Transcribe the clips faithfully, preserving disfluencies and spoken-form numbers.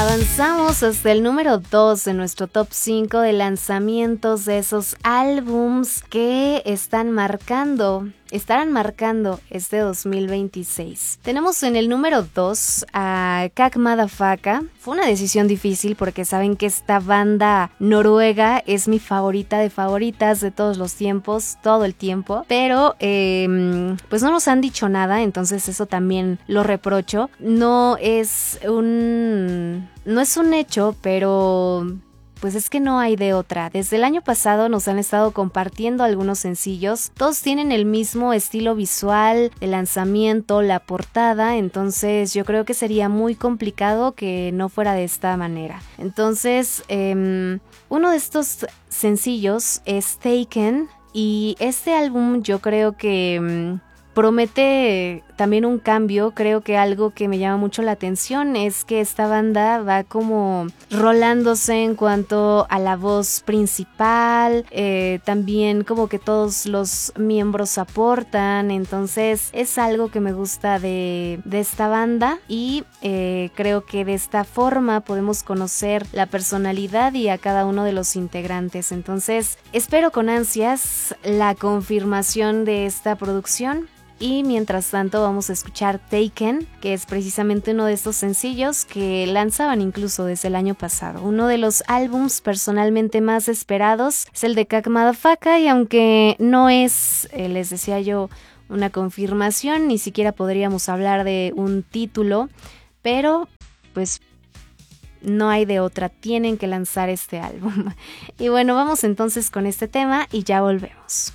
Avanzamos hasta el número dos de nuestro top cinco de lanzamientos de esos álbums que están marcando, estarán marcando este dos mil veintiséis. Tenemos en el número dos a Kak Madafaka. Fue una decisión difícil porque saben que esta banda noruega es mi favorita de favoritas de todos los tiempos, todo el tiempo, pero eh, pues no nos han dicho nada, entonces eso también lo reprocho. No es un... No es un hecho, pero pues es que no hay de otra. Desde el año pasado nos han estado compartiendo algunos sencillos. Todos tienen el mismo estilo visual, el lanzamiento, la portada. Entonces yo creo que sería muy complicado que no fuera de esta manera. Entonces eh, uno de estos sencillos es Taken. Y este álbum yo creo que... Eh, promete también un cambio. Creo que algo que me llama mucho la atención es que esta banda va como rolándose en cuanto a la voz principal, eh, también como que todos los miembros aportan, entonces es algo que me gusta de, de esta banda y eh, creo que de esta forma podemos conocer la personalidad y a cada uno de los integrantes. Entonces espero con ansias la confirmación de esta producción. Y mientras tanto vamos a escuchar Taken, que es precisamente uno de estos sencillos que lanzaban incluso desde el año pasado. Uno de los álbums personalmente más esperados es el de Kak Madafaka y aunque no es, eh, les decía yo, una confirmación, ni siquiera podríamos hablar de un título, pero pues no hay de otra, tienen que lanzar este álbum. Y bueno, vamos entonces con este tema y ya volvemos.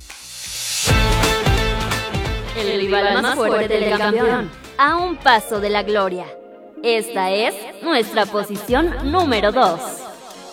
El rival más fuerte del campeón, a un paso de la gloria. Esta es nuestra posición número dos.